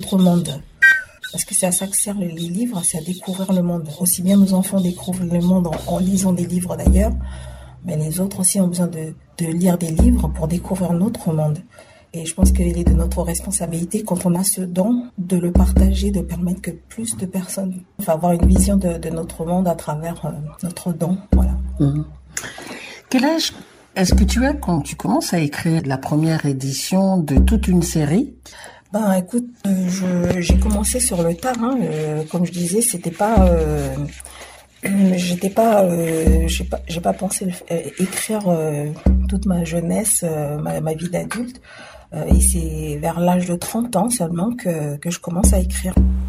autre monde. Parce que c'est à ça que servent les livres, c'est à découvrir le monde. Aussi bien nos enfants découvrent le monde en lisant des livres d'ailleurs, mais les autres aussi ont besoin de lire des livres pour découvrir notre monde. Et je pense qu'il est de notre responsabilité, quand on a ce don, de le partager, de permettre que plus de personnes enfin, avoir une vision de notre monde à travers notre don. Voilà. Mmh. Quel âge est-ce que tu as quand tu commences à écrire la première édition de toute une série? Ben écoute, j'ai commencé sur le tard, hein, comme je disais, c'était pas, j'ai pas pensé écrire toute ma jeunesse, ma vie d'adulte, et c'est vers l'âge de 30 ans seulement que je commence à écrire.